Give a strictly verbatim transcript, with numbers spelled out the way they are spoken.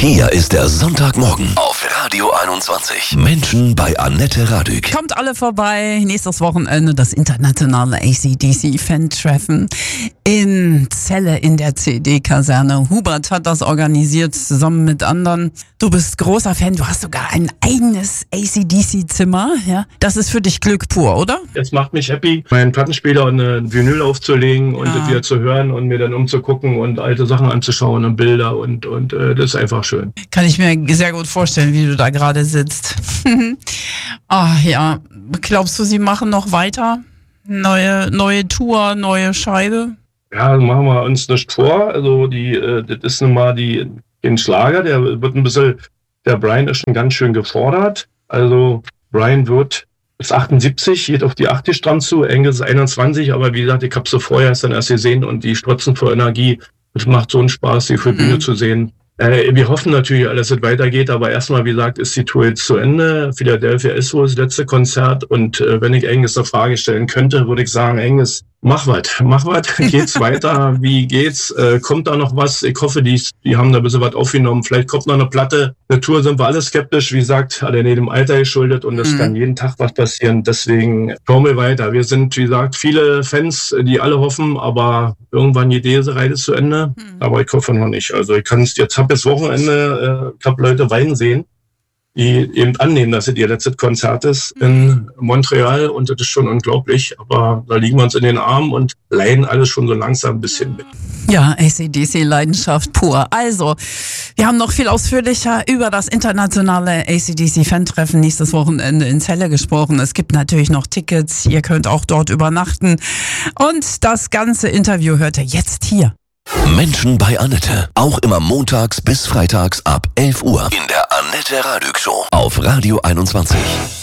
Hier ist der Sonntagmorgen auf Radio einundzwanzig. Menschen bei Annette Radück. Kommt alle vorbei. Nächstes Wochenende das internationale A C D C-Fan-Treffen in Celle in der C D-Kaserne. Hubert hat das organisiert zusammen mit anderen. Du bist großer Fan. Du hast sogar ein eigenes A C D C-Zimmer. Ja? Das ist für dich Glück pur, oder? Es macht mich happy, meinen Plattenspieler und ein Vinyl aufzulegen und Ja. wieder zu hören und mir dann umzugucken und alte Sachen anzuschauen und Bilder und, und äh, das ist einfach schön. Kann ich mir sehr gut vorstellen, wie du da gerade sitzt. Ah ja, glaubst du, sie machen noch weiter? Neue, neue Tour, neue Scheibe? Ja, machen wir uns nicht vor. Also die, äh, das ist nun mal die, den Schlager, der wird ein bisschen, der Brian ist schon ganz schön gefordert. Also Brian wird ist achtundsiebzig, geht auf die achtzig dran zu, Angus ist einundzwanzig, aber wie gesagt, ich habe sie vorher erst dann erst gesehen und die strotzen vor Energie. Es macht so einen Spaß, die für Bühne Mhm. zu sehen. Äh, wir hoffen natürlich, dass es weitergeht, aber erstmal, wie gesagt, ist die Tour jetzt zu Ende. Philadelphia ist wohl das letzte Konzert und äh, wenn ich Angus eine Frage stellen könnte, würde ich sagen, Angus, mach was, mach was, geht's weiter, wie geht's, äh, kommt da noch was? Ich hoffe, die, die haben da ein bisschen was aufgenommen, vielleicht kommt noch eine Platte. Eine Tour sind wir alle skeptisch, wie gesagt, alle in dem Alter geschuldet und es Mhm. kann jeden Tag was passieren, deswegen schauen wir weiter. Wir sind, wie gesagt, viele Fans, die alle hoffen, aber irgendwann geht diese Reise zu Ende, Mhm. aber ich hoffe noch nicht. Also ich kann es, jetzt habe ich das Wochenende, äh, ich habe Leute weinen sehen, die eben annehmen, dass es ihr letztes Konzert ist in Montreal und das ist schon unglaublich, aber da liegen wir uns in den Armen und leiden alles schon so langsam ein bisschen mit. Ja, A C D C-Leidenschaft pur. Also, wir haben noch viel ausführlicher über das internationale A C D C-Fan-Treffen nächstes Wochenende in Celle gesprochen. Es gibt natürlich noch Tickets, ihr könnt auch dort übernachten. Und das ganze Interview hört ihr jetzt hier. Menschen bei Annette. Auch immer montags bis freitags ab elf Uhr in der Annette Radück Show auf Radio einundzwanzig.